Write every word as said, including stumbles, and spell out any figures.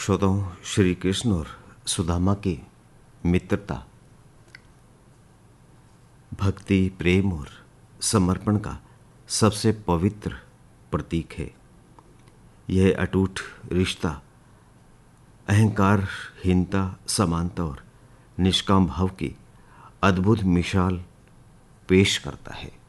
श्रोताओं, श्री कृष्ण और सुदामा की मित्रता भक्ति, प्रेम और समर्पण का सबसे पवित्र प्रतीक है। यह अटूट रिश्ता अहंकारहीनता, समानता और निष्काम भाव की अद्भुत मिसाल पेश करता है।